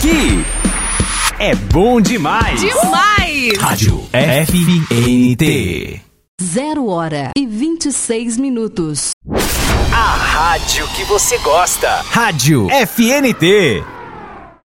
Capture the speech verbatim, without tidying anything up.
Aqui é bom demais. Demais! Rádio F N T. Zero hora e vinte e seis minutos. A rádio que você gosta. Rádio F N T.